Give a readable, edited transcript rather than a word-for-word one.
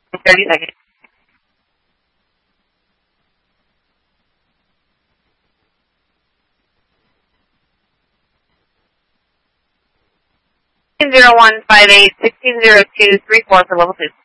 30 seconds. 0158 1602 34 for level 2.